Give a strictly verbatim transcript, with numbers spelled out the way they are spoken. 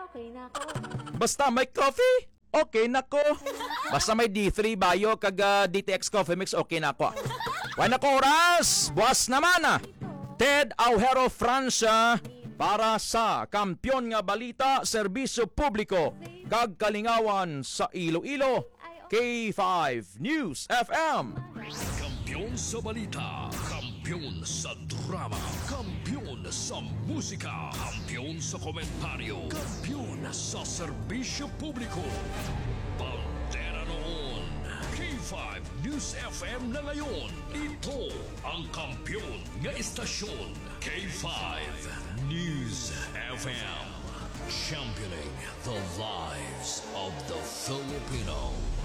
okay na ako. Basta may coffee, okay na ko. Basta may D three Bio kag uh, D T X Coffee Mix, okay na ko. Wala na ko oras, buwas naman ah. Ted Aujero Francia para sa Kampiyon nga Balita, Serbisyo Publiko, kag Kalingawan sa Iloilo, K five News F M. Kampiyon sa balita, kampiyon sa drama, kampiyon sa musika, kampiyon sa komentaryo, kampiyon sa serbisyo publiko. Pantera noon, K five News F M na ngayon. Ito ang kampiyon nga istasyon, K five News F M. Championing the lives of the Filipino.